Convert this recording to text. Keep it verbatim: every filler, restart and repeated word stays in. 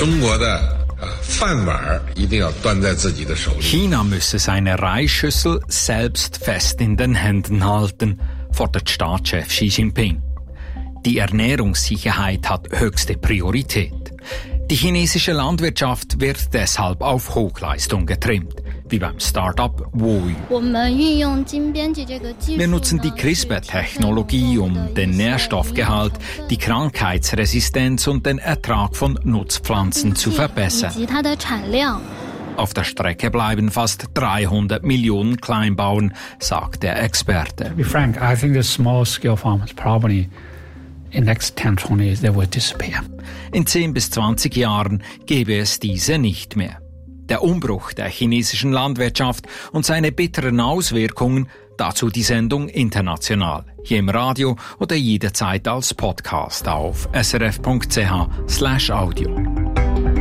China müsse seine Reisschüssel selbst fest in den Händen halten, fordert Staatschef Xi Jinping. Die Ernährungssicherheit hat höchste Priorität. Die chinesische Landwirtschaft wird deshalb auf Hochleistung getrimmt, wie beim Start-up Woyu. Wir nutzen die CRISPR-Technologie, um den Nährstoffgehalt, die Krankheitsresistenz und den Ertrag von Nutzpflanzen zu verbessern. Auf der Strecke bleiben fast dreihundert Millionen Kleinbauern, sagt der Experte. To be frank, I think the small-scale farmers probably in the next ten, twenty years they will disappear. In zehn bis zwanzig Jahren gäbe es diese nicht mehr. Der Umbruch der chinesischen Landwirtschaft und seine bitteren Auswirkungen, dazu die Sendung International, hier im Radio oder jederzeit als Podcast auf srf punkt c h slash audio.